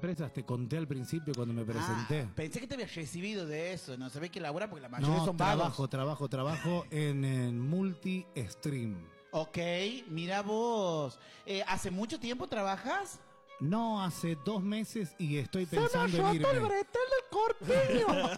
empresas, te conté al principio cuando me presenté. Pensé que te habías recibido de eso, no sabés que labura porque la mayoría son trabajo vagos. en Multi-Stream. Ok, mira vos. ¿Hace mucho tiempo trabajas? No, hace 2 meses y estoy pensando Se me ha en roto el irme. bretel del corpiño.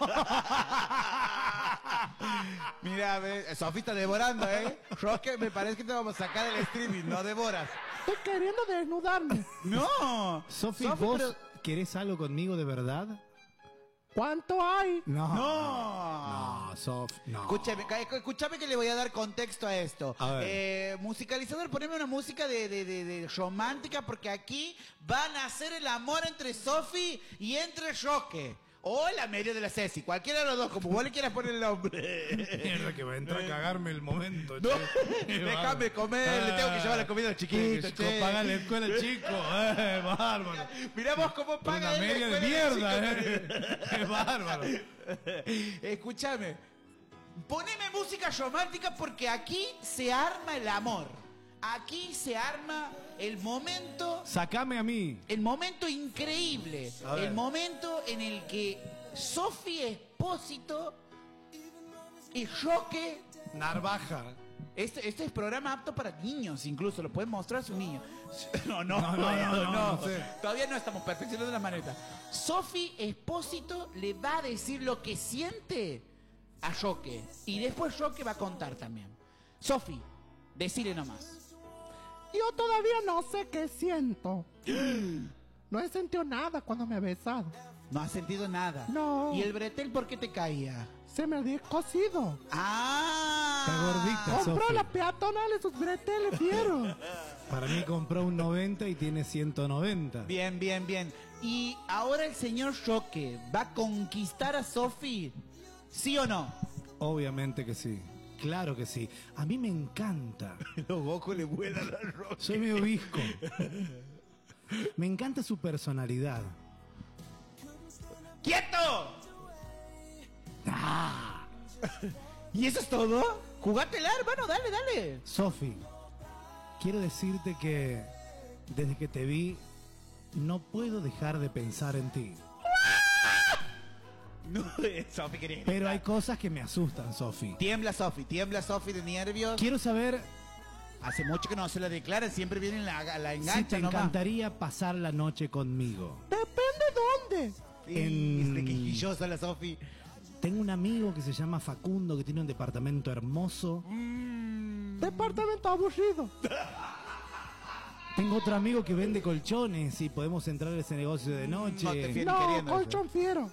Mira, Sofi está devorando, Roque, me parece que te vamos a sacar del streaming, no devoras. Estoy queriendo desnudarme. No. Sofi, Sofi, ¿vos pero- querés algo conmigo de verdad? ¿Cuánto hay? No. No. No, Sofi, no. Escúchame que le voy a dar contexto a esto. A ver. Musicalizador, poneme una música de romántica porque aquí van a hacer el amor entre Sofi y entre Roque. O la media de la Ceci, cualquiera de los dos, como vos le quieras poner el nombre. Mierda que va a entrar a cagarme el momento. No, déjame comer, le tengo que llevar la comida a los chiquitos. che. Paga la escuela, chico. Bárbaro. Mirá vos cómo paga Una él la media de escuela mierda, chicos. Es bárbaro. Escúchame, poneme música romántica porque aquí se arma el amor. Aquí se arma el momento. Sacame a mí. El momento increíble. A ver. El momento en el que Sofi Espósito y Roque. Narvaja. Este es programa apto para niños, incluso lo pueden mostrar a sus niños. No, No sé. Todavía no estamos perfeccionando la maneta. Sofi Espósito le va a decir lo que siente a Roque. Y después Roque va a contar también. Sofi, decile nomás. Yo todavía no sé qué siento. No he sentido nada cuando me he besado. No has sentido nada. No. ¿Y el bretel por qué te caía? Se me había cocido. ¡Ah! Está gordita. Compró Sofi. la peatonal esos breteles, ¿vieron? Para mí compró un 90 y tiene 190. Bien, bien, bien. Y ahora el señor Roque va a conquistar a Sofi, ¿sí o no? Obviamente que sí. Claro que sí. A mí me encanta. Los bocos le vuelan al Roque. Soy medio visco. Me encanta su personalidad. ¡Quieto! ¿Y eso es todo? Jugátela, hermano, dale, dale. Sofi, quiero decirte que desde que te vi no puedo dejar de pensar en ti. No, Sofi quería. Pero hay cosas que me asustan, Sofi. Tiembla Sofi de nervios. Quiero saber Hace mucho que no se la declara, siempre viene la si engancha te nomás. encantaría pasar la noche conmigo. Depende dónde. Es de quejillosa la Sofi. Tengo un amigo que se llama Facundo que tiene un departamento hermoso. Departamento aburrido. Tengo otro amigo que vende colchones y podemos entrar a ese negocio de noche. No te fíes. No, queriendo colchón fiero.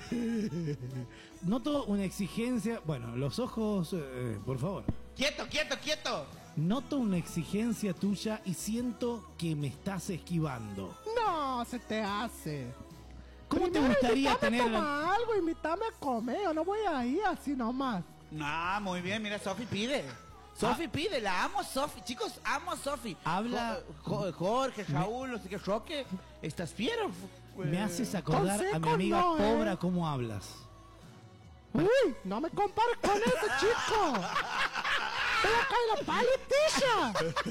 Noto una exigencia. Bueno, los ojos, por favor. ¡Quieto, quieto, quieto! Noto una exigencia tuya y siento que me estás esquivando. No, se te hace. ¿Cómo te Primero gustaría invítame tener a tomar algo, invítame a comer. Yo no voy a ir así nomás. Ah, muy bien, mira, Sofi pide. Sofi pide, la amo Sofi. Chicos, amo Sofi. Habla- Jorge, Raúl, no sé qué, Roque. Estás fiero. Me haces acordar a mi consejos amiga no, Cobra cómo hablas. Uy, no me compares con ese chico. Te va a caer la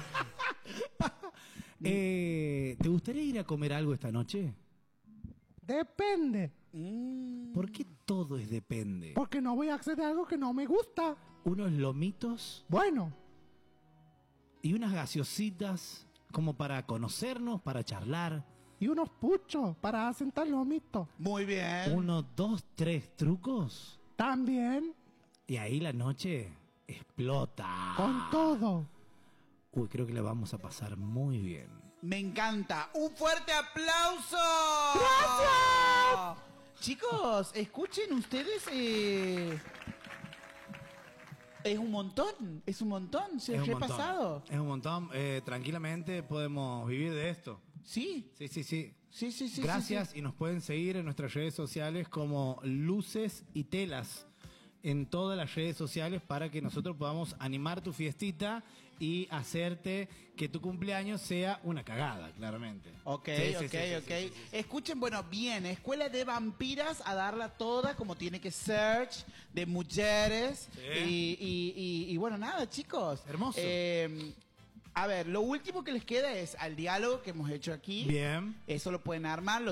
paletilla. ¿Te gustaría ir a comer algo esta noche? Depende. ¿Por qué todo es depende? Porque no voy a acceder a algo que no me gusta. Unos lomitos Bueno, y unas gaseositas como para conocernos, para charlar. y unos puchos para asentar lomito. Muy bien. 1, 2, 3 trucos. También, Y ahí la noche explota. con todo. Uy, creo que la vamos a pasar muy bien. Me encanta. ¡Un fuerte aplauso! ¡Gracias! Chicos, escuchen ustedes. Es un montón. Se Es ha un montón. repasado. Es un montón. Tranquilamente podemos vivir de esto. Sí. Sí. Sí. Gracias sí. y nos pueden seguir en nuestras redes sociales como Luces y Telas. En todas las redes sociales para que nosotros podamos animar tu fiestita y hacerte que tu cumpleaños sea una cagada, claramente. Ok. Sí. Escuchen, bueno, bien, Escuela de Vampiras a darla toda como tiene que ser, de mujeres. Sí. Y bueno, nada, chicos. Hermoso. A ver, lo último que les queda es al diálogo que hemos hecho aquí. Bien. Eso lo pueden armar,